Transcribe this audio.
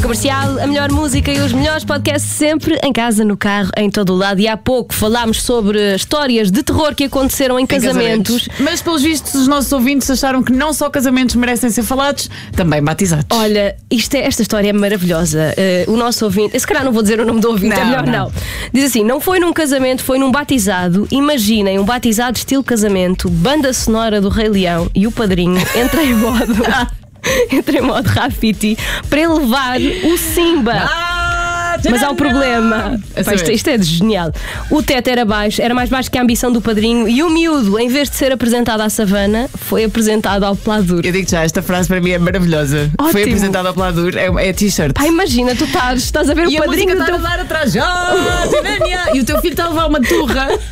Comercial, a melhor música e os melhores podcasts sempre, em casa, no carro, em todo o lado. E há pouco falámos sobre histórias de terror que aconteceram em casamentos. Mas pelos vistos os nossos ouvintes acharam que não só casamentos merecem ser falados, também batizados. Olha, esta história é maravilhosa. O nosso ouvinte, se calhar não vou dizer o nome do ouvinte, é melhor não. Diz assim: não foi num casamento, foi num batizado. Imaginem um batizado estilo casamento, banda sonora do Rei Leão e o padrinho entra em modo Rafiti para ele levar o Simba. Mas há um problema. Isto é genial. O teto era mais baixo que a ambição do padrinho. E o miúdo, em vez de ser apresentado à savana, foi apresentado ao Pladur. Eu digo já, esta frase para mim é maravilhosa. Ótimo. Foi apresentado ao Pladur, é t-shirt. Imagina, tu estás a ver e o padrinho a música está a dar atrás. E o teu filho está a levar uma turra.